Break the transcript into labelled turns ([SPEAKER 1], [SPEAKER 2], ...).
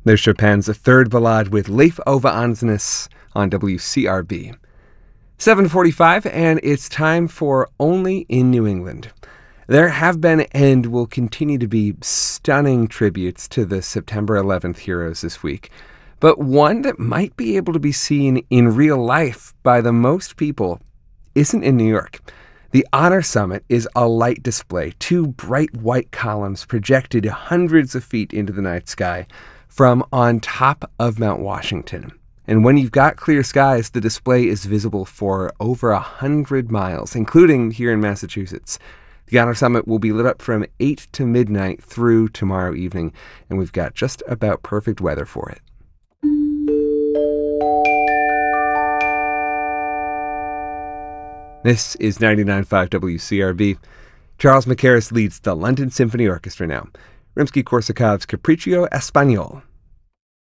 [SPEAKER 1] There's Chopin's third ballade with Leif Ove Andsnes on WCRB. 7:45, and it's time for Only in New England. There have been and will continue to be stunning tributes to the September 11th heroes this week, but one that might be able to be seen in real life by the most people isn't in New York. The Honor Summit is a light display, two bright white columns projected hundreds of feet into the night sky from on top of Mount Washington. And when you've got clear skies, the display is visible for over 100 miles, including here in Massachusetts. The Honor Summit will be lit up from 8 to midnight through tomorrow evening, and we've got just about perfect weather for it. This is 99.5 WCRB. Charles Mackerras leads the London Symphony Orchestra now. Rimsky-Korsakov's Capriccio Espagnol.